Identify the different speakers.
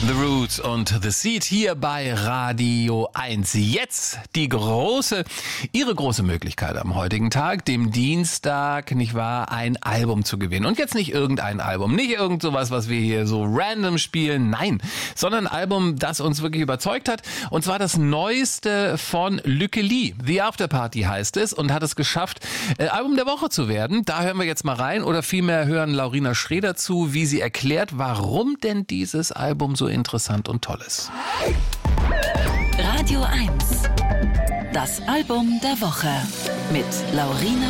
Speaker 1: The Roots und The Seed hier bei Radio 1. Jetzt Ihre große Möglichkeit am heutigen Tag, dem Dienstag, nicht wahr, ein Album zu gewinnen. Und jetzt nicht irgendein Album, nicht irgend sowas, was wir hier so random spielen, nein, sondern ein Album, das uns wirklich überzeugt hat. Und zwar das neueste von Lücke Lee. The Afterparty heißt es und hat es geschafft, Album der Woche zu werden. Da hören wir jetzt mal rein oder vielmehr hören Laurina Schreder zu, wie sie erklärt, warum denn dieses Album so interessant und toll ist.
Speaker 2: Radio 1. Das Album der Woche mit Laurina